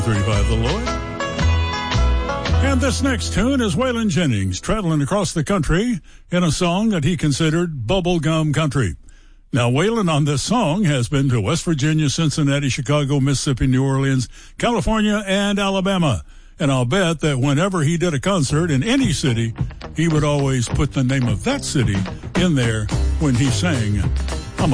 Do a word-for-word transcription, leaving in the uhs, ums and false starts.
thirty-five The Lloyd. And this next tune is Waylon Jennings traveling across the country in a song that he considered bubblegum country. Now, Waylon on this song has been to West Virginia, Cincinnati, Chicago, Mississippi, New Orleans, California, and Alabama. And I'll bet that whenever he did a concert in any city, he would always put the name of that city in there when he sang